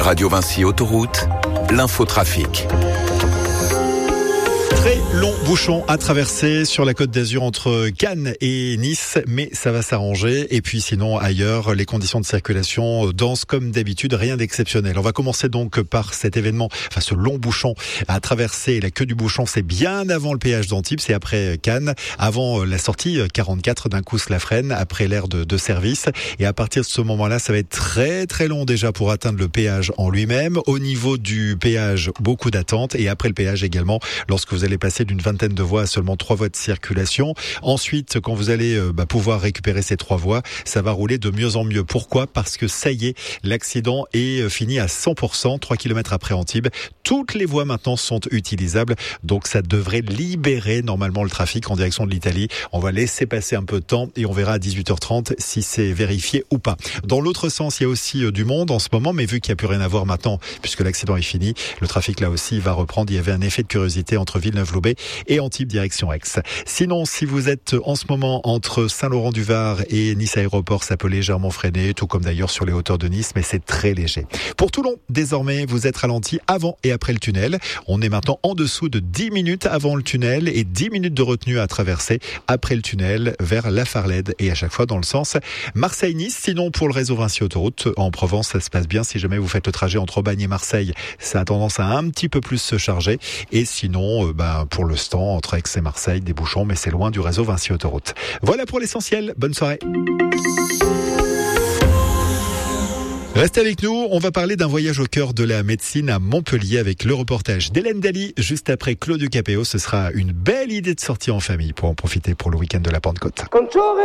Radio Vinci Autoroute, l'infotrafic. Très long bouchon à traverser sur la Côte d'Azur entre Cannes et Nice, mais ça va s'arranger. Et puis sinon ailleurs, les conditions de circulation denses comme d'habitude, rien d'exceptionnel. On va commencer donc par cet événement, ce long bouchon à traverser. La queue du bouchon, c'est bien avant le péage d'Antibes, c'est après Cannes, avant la sortie 44 d'un coup la freine, après l'aire de service. Et à partir de ce moment-là, ça va être très très long déjà pour atteindre le péage en lui-même. Au niveau du péage, beaucoup d'attentes. Et après le péage également, lorsque vous allez passer d'une vingtaine de voies à seulement 3 voies de circulation. Ensuite, quand vous allez pouvoir récupérer ces 3 voies, ça va rouler de mieux en mieux. Pourquoi ? Parce que ça y est, l'accident est fini à 100%, 3 km après Antibes. Toutes les voies maintenant sont utilisables, donc ça devrait libérer normalement le trafic en direction de l'Italie. On va laisser passer un peu de temps et on verra à 18h30 si c'est vérifié ou pas. Dans l'autre sens, il y a aussi du monde en ce moment, mais vu qu'il n'y a plus rien à voir maintenant, puisque l'accident est fini, le trafic là aussi va reprendre. Il y avait un effet de curiosité entre Villeneuve-Loubet et Antibes direction Aix. Sinon, si vous êtes en ce moment entre Saint-Laurent-du-Var et Nice Aéroport, ça peut légèrement freiner, tout comme d'ailleurs sur les hauteurs de Nice, mais c'est très léger. Pour Toulon, désormais, vous êtes ralenti avant et après le tunnel. On est maintenant en dessous de 10 minutes avant le tunnel et 10 minutes de retenue à traverser après le tunnel vers La Farlède et à chaque fois dans le sens Marseille-Nice. Sinon, pour le réseau Vinci Autoroute, en Provence, ça se passe bien. Si jamais vous faites le trajet entre Aubagne et Marseille, ça a tendance à un petit peu plus se charger. Et sinon, pour l'instant, entre Aix et Marseille, des bouchons, mais c'est loin du réseau Vinci Autoroute. Voilà pour l'essentiel. Bonne soirée. Restez avec nous, on va parler d'un voyage au cœur de la médecine à Montpellier avec le reportage d'Hélène Daly. Juste après Claude Capéo, ce sera une belle idée de sortie en famille pour en profiter pour le week-end de la Pentecôte.